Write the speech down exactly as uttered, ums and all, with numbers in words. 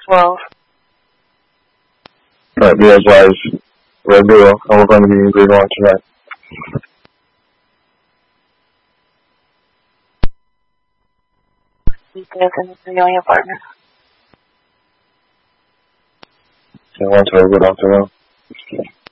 twelve. Alright, be advised. Red Duo, and we're going to be in grade one tonight. You guys in the young apartment. Okay, one to a good afternoon.